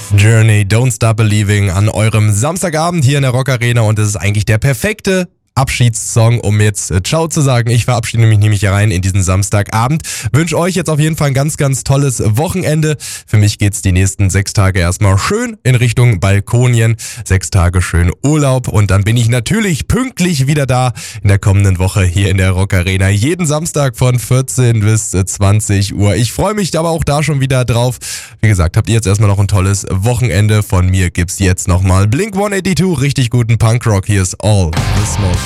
Journey, Don't Stop Believing an eurem Samstagabend hier in der Rock Arena und es ist eigentlich der perfekte Abschiedssong, um jetzt Ciao zu sagen. Ich verabschiede mich nämlich hier rein in diesen Samstagabend. Wünsche euch jetzt auf jeden Fall ein ganz, ganz tolles Wochenende. Für mich geht's die nächsten 6 Tage erstmal schön in Richtung Balkonien. 6 Tage schön Urlaub und dann bin ich natürlich pünktlich wieder da in der kommenden Woche hier in der Rock Arena. Jeden Samstag von 14 bis 20 Uhr. Ich freue mich aber auch da schon wieder drauf. Wie gesagt, habt ihr jetzt erstmal noch ein tolles Wochenende. Von mir gibt's jetzt nochmal Blink-182, richtig guten Punkrock. Hier ist All the Smoke.